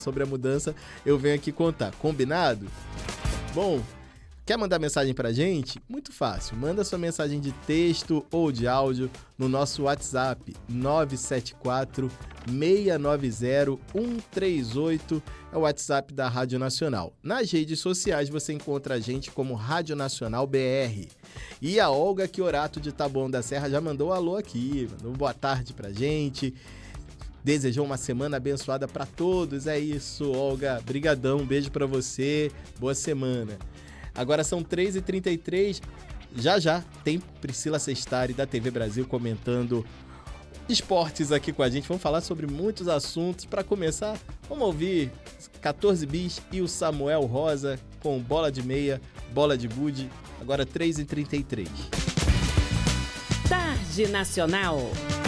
sobre a mudança, eu venho aqui contar. Combinado? Bom, quer mandar mensagem pra gente? Muito fácil. Manda sua mensagem de texto ou de áudio no nosso WhatsApp 974-690-138, é o WhatsApp da Rádio Nacional. Nas redes sociais você encontra a gente como Rádio Nacional BR. E a Olga Chiorato de Taboão da Serra já mandou um alô aqui, mandou boa tarde pra gente. Desejou uma semana abençoada para todos. É isso, Olga. Brigadão, um beijo para você. Boa semana. Agora são 3h33. Já tem Priscila Sestari da TV Brasil comentando esportes aqui com a gente. Vamos falar sobre muitos assuntos. Para começar, vamos ouvir 14 Bis e o Samuel Rosa com bola de meia, bola de gude. Agora 3h33. Tarde Nacional.